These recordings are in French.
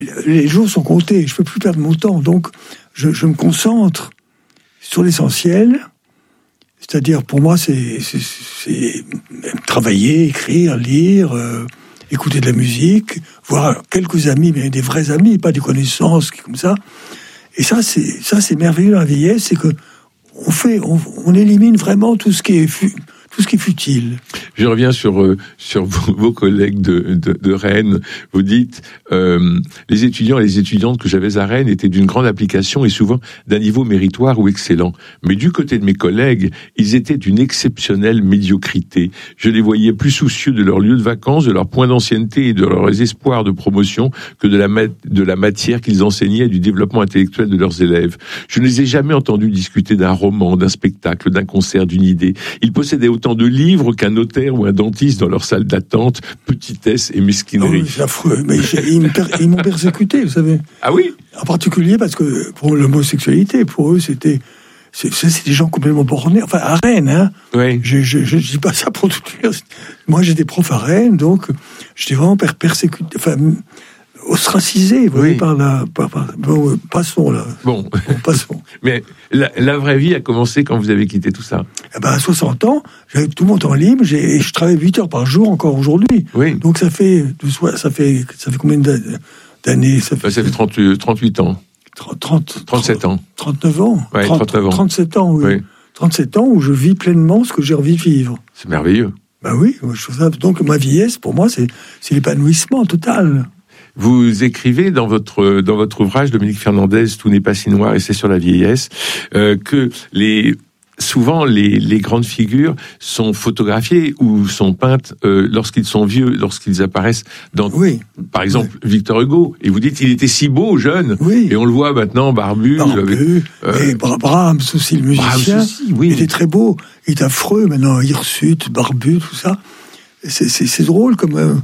Les jours sont comptés, je ne peux plus perdre mon temps. Donc, je me concentre sur l'essentiel. C'est-à-dire, pour moi, c'est travailler, écrire, lire, écouter de la musique, voir quelques amis, mais des vrais amis, pas des connaissances comme ça. Et ça, c'est merveilleux dans la vieillesse, c'est que on élimine vraiment tout ce qui est futile. Je reviens sur vos collègues de Rennes. Vous dites les étudiants et les étudiantes que j'avais à Rennes étaient d'une grande application et souvent d'un niveau méritoire ou excellent. Mais du côté de mes collègues, ils étaient d'une exceptionnelle médiocrité. Je les voyais plus soucieux de leur lieu de vacances, de leur point d'ancienneté et de leurs espoirs de promotion que de la matière qu'ils enseignaient et du développement intellectuel de leurs élèves. Je ne les ai jamais entendus discuter d'un roman, d'un spectacle, d'un concert, d'une idée. Ils possédaient autant de livres qu'un notaire ou un dentiste dans leur salle d'attente, petitesse et mesquinerie. Oh, c'est affreux, mais ils m'ont persécuté, vous savez. Ah oui ? En particulier parce que pour l'homosexualité, pour eux, c'est des gens complètement bornés. Enfin, à Rennes, hein. Oui. Je dis pas ça pour tout dire. Moi, j'étais prof à Rennes, donc j'étais vraiment persécuté, enfin, ostracisé, vous voyez, bon, passons là. Bon, passons. Mais la vraie vie a commencé quand vous avez quitté tout ça. À 60 ans, j'avais tout mon temps libre, et je travaille 8 heures par jour encore aujourd'hui. Oui. Donc ça fait combien d'années? Ça fait 38 ans. 37 ans. 39 ans. Ouais, 39 ans. 37 ans, oui. 37 ans où je vis pleinement ce que j'ai envie de vivre. C'est merveilleux. Oui, je trouve ça. Donc ma vieillesse, pour moi, c'est l'épanouissement total. Vous écrivez dans votre ouvrage, Dominique Fernandez, Tout n'est pas si noir et c'est sur la vieillesse, que souvent les grandes figures sont photographiées ou sont peintes lorsqu'ils sont vieux, lorsqu'ils apparaissent dans, par exemple, Victor Hugo. Et vous dites, il était si beau, jeune, et on le voit maintenant barbu. Et Brahms aussi, le musicien, il était très beau. Il est affreux maintenant, hirsute, barbu, tout ça. C'est drôle comme...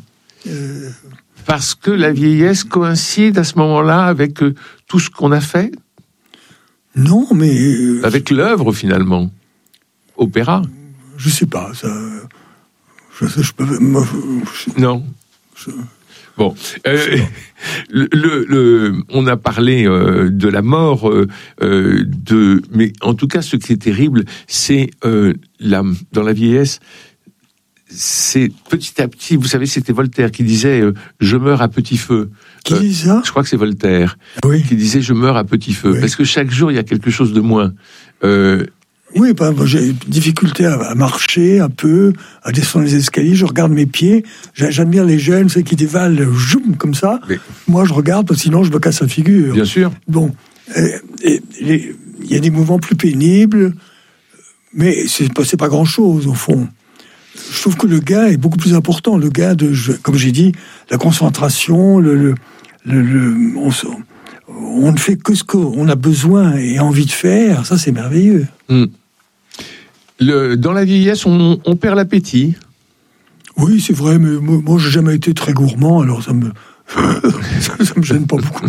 Parce que la vieillesse coïncide à ce moment-là avec tout ce qu'on a fait ? Non, mais... avec l'œuvre, finalement. Opéra. Je sais pas, ça... Non. Bon. On a parlé de la mort, mais en tout cas, ce qui est terrible, c'est dans la vieillesse, c'est petit à petit, vous savez, c'était Voltaire qui disait je meurs à petit feu. Qui dit ça ? Je crois que c'est Voltaire qui disait je meurs à petit feu, parce que chaque jour il y a quelque chose de moins. Oui, j'ai une difficulté à marcher un peu, à descendre les escaliers, je regarde mes pieds, j'admire les jeunes, ceux qui dévalent comme ça. Mais... Moi je regarde, parce que sinon je me casse la figure. Bien sûr. Bon, il y a des mouvements plus pénibles, mais c'est pas grand-chose au fond. Je trouve que le gain est beaucoup plus important. Le gain comme j'ai dit, la concentration, on ne fait que ce qu'on a besoin et envie de faire. Ça, c'est merveilleux. Dans la vieillesse, on perd l'appétit. Oui, c'est vrai, mais moi, j'ai jamais été très gourmand, alors ça me gêne pas beaucoup.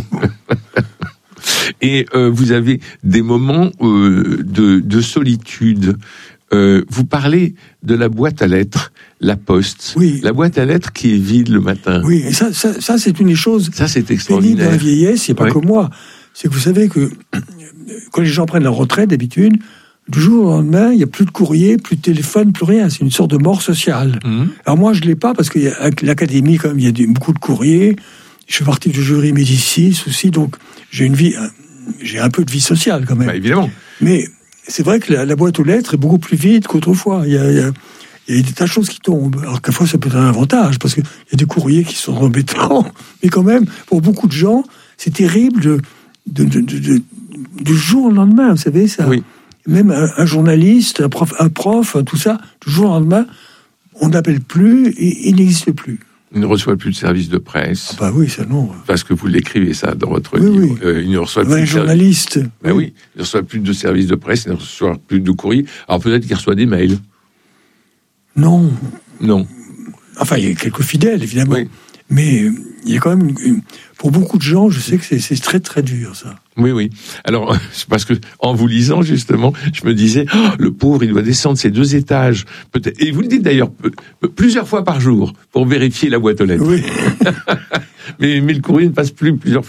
Et vous avez des moments de solitude. Vous parlez de la boîte à lettres, la poste. Oui. La boîte à lettres qui est vide le matin. Oui, et ça c'est une des choses. Ça, c'est extraordinaire. Pénible dans la vieillesse, c'est pas que moi. C'est que vous savez que quand les gens prennent leur retraite, d'habitude, du jour au lendemain, il n'y a plus de courrier, plus de téléphone, plus rien. C'est une sorte de mort sociale. Alors moi, je l'ai pas parce qu'avec l'académie, quand même, il y a beaucoup de courriers. Je fais partie du jury Médicis aussi, donc j'ai un peu de vie sociale quand même. Évidemment. Mais c'est vrai que la boîte aux lettres est beaucoup plus vide qu'autrefois. Il y a des tas de choses qui tombent. Alors quelquefois, ça peut être un avantage, parce qu'il y a des courriers qui sont embêtants. Mais quand même, pour beaucoup de gens, c'est terrible du jour au lendemain, vous savez, ça. Oui. Même un journaliste, un prof, tout ça, du jour au lendemain, on n'appelle plus et il n'existe plus. Il ne reçoit plus de service de presse. Ah bah oui, ça non. Parce que vous l'écrivez ça dans votre livre. Oui. Il ne reçoit plus de journaliste. Il ne reçoit plus de service de presse, il ne reçoit plus de courrier. Alors peut-être qu'il reçoit des mails. Non. Non. Enfin, il y a quelques fidèles, évidemment. Oui. Mais il y a quand même pour beaucoup de gens, je sais que c'est très très dur ça. Oui. Alors, parce que en vous lisant justement, je me disais, le pauvre, il doit descendre ces 2 étages, peut-être. Et vous le dites d'ailleurs plusieurs fois par jour pour vérifier la boîte aux lettres. Oui. mais le courrier ne passe plus plusieurs fois.